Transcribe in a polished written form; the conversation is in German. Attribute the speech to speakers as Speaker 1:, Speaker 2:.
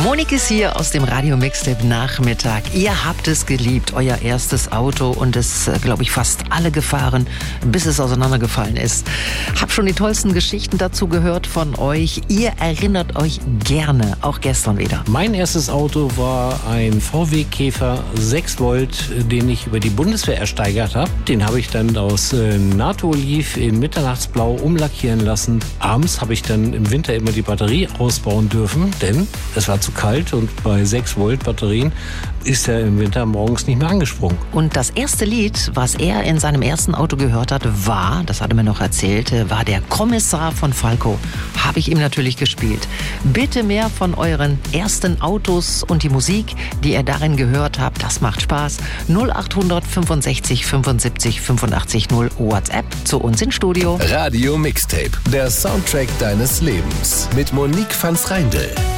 Speaker 1: Monik ist hier aus dem Radio Mixtape Nachmittag. Ihr habt es geliebt, euer erstes Auto, und es, glaube ich, fast alle gefahren, bis es auseinandergefallen ist. Hab schon die tollsten Geschichten dazu gehört von euch. Ihr erinnert euch gerne, auch gestern wieder.
Speaker 2: Mein erstes Auto war ein VW Käfer 6 Volt, den ich über die Bundeswehr ersteigert habe. Den habe ich dann aus NATO-Oliv in Mitternachtsblau umlackieren lassen. Abends habe ich dann im Winter immer die Batterie ausbauen dürfen, denn es war zu kalt und bei 6 Volt Batterien ist er im Winter morgens nicht mehr angesprungen.
Speaker 1: Und das erste Lied, was er in seinem ersten Auto gehört hat, war, das hat er mir noch erzählt, war der Kommissar von Falco. Habe ich ihm natürlich gespielt. Bitte mehr von euren ersten Autos und die Musik, die ihr darin gehört habt. Das macht Spaß. 0800 65 75 85 0 WhatsApp zu uns ins Studio.
Speaker 3: Radio Mixtape, der Soundtrack deines Lebens mit Monique van Schreindel.